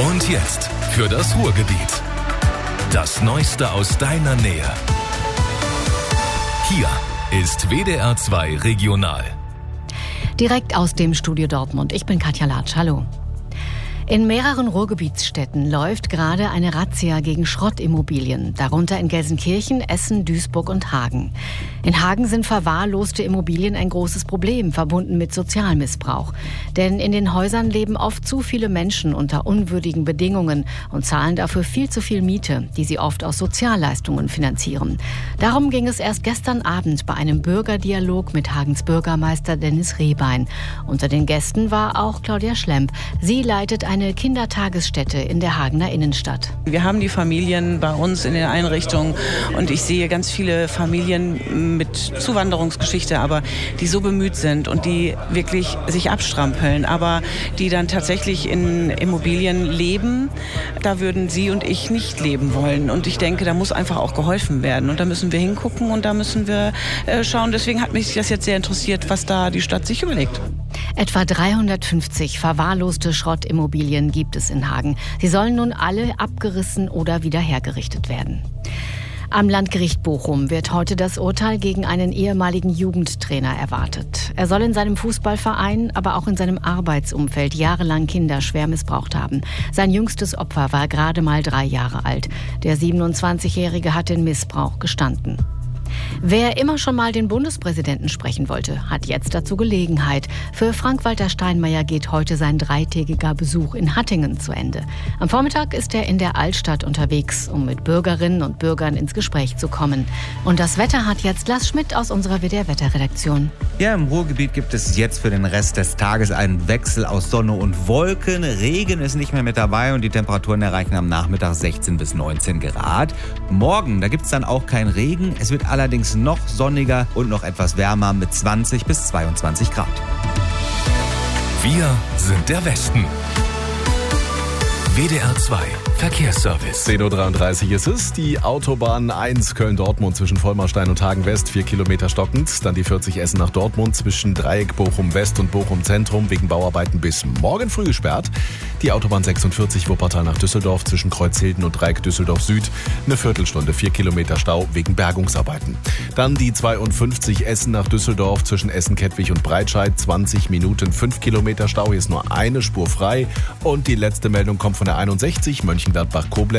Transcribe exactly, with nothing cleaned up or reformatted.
Und jetzt für das Ruhrgebiet. Das Neueste aus deiner Nähe. Hier ist W D R zwei Regional. Direkt aus dem Studio Dortmund. Ich bin Katja Latsch. Hallo. In mehreren Ruhrgebietsstädten läuft gerade eine Razzia gegen Schrottimmobilien, darunter in Gelsenkirchen, Essen, Duisburg und Hagen. In Hagen sind verwahrloste Immobilien ein großes Problem, verbunden mit Sozialmissbrauch. Denn in den Häusern leben oft zu viele Menschen unter unwürdigen Bedingungen und zahlen dafür viel zu viel Miete, die sie oft aus Sozialleistungen finanzieren. Darum ging es erst gestern Abend bei einem Bürgerdialog mit Hagens Bürgermeister Dennis Rehbein. Unter den Gästen war auch Claudia Schlemp. Sie leitet eine eine Kindertagesstätte in der Hagener Innenstadt. Wir haben die Familien bei uns in den Einrichtungen und ich sehe ganz viele Familien mit Zuwanderungsgeschichte, aber die so bemüht sind und die wirklich sich abstrampeln, aber die dann tatsächlich in Immobilien leben. Da würden Sie und ich nicht leben wollen. Und ich denke, da muss einfach auch geholfen werden. Und da müssen wir hingucken und da müssen wir äh, schauen. Deswegen hat mich das jetzt sehr interessiert, was da die Stadt sich überlegt. Etwa dreihundertfünfzig verwahrloste Schrottimmobilien gibt es in Hagen. Sie sollen nun alle abgerissen oder wieder hergerichtet werden. Am Landgericht Bochum wird heute das Urteil gegen einen ehemaligen Jugendtrainer erwartet. Er soll in seinem Fußballverein, aber auch in seinem Arbeitsumfeld jahrelang Kinder schwer missbraucht haben. Sein jüngstes Opfer war gerade mal drei Jahre alt. Der siebenundzwanzigjährige hat den Missbrauch gestanden. Wer immer schon mal den Bundespräsidenten sprechen wollte, hat jetzt dazu Gelegenheit. Für Frank-Walter Steinmeier geht heute sein dreitägiger Besuch in Hattingen zu Ende. Am Vormittag ist er in der Altstadt unterwegs, um mit Bürgerinnen und Bürgern ins Gespräch zu kommen. Und das Wetter hat jetzt Lars Schmidt aus unserer W D R-Wetterredaktion. Ja, im Ruhrgebiet gibt es jetzt für den Rest des Tages einen Wechsel aus Sonne und Wolken. Regen ist nicht mehr mit dabei und die Temperaturen erreichen am Nachmittag sechzehn bis neunzehn Grad. Morgen, da gibt es dann auch keinen Regen. Es wird allerdings noch sonniger und noch etwas wärmer mit zwanzig bis zweiundzwanzig Grad. Wir sind der Westen. W D R zwei Verkehrsservice. zehn Uhr dreiunddreißig ist es. Die Autobahn eins Köln-Dortmund zwischen Vollmarstein und Hagen-West, vier Kilometer stockend. Dann die vierzig Essen nach Dortmund zwischen Dreieck Bochum-West und Bochum-Zentrum wegen Bauarbeiten bis morgen früh gesperrt. Die Autobahn sechsundvierzig Wuppertal nach Düsseldorf zwischen Kreuzhilden und Dreieck Düsseldorf-Süd. Eine Viertelstunde, vier Kilometer Stau wegen Bergungsarbeiten. Dann die zweiundfünfzig Essen nach Düsseldorf zwischen Essen-Kettwig und Breitscheid. zwanzig Minuten, fünf Kilometer Stau. Hier ist nur eine Spur frei. Und die letzte Meldung kommt von der einundsechzig Mönchengladbach-Koblenz.